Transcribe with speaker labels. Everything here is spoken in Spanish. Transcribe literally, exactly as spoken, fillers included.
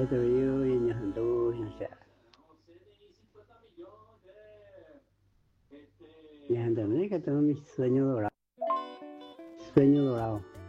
Speaker 1: Este video y en Santo, ya sea. Y en Santo, que tengo mi sueño dorado. Sueño dorado.